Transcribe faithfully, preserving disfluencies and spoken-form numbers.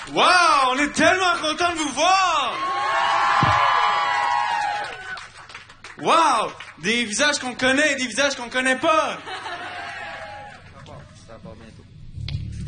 Wow, on est tellement content de vous voir! Wow, des visages qu'on connaît et des visages qu'on connaît pas! Ça part bien.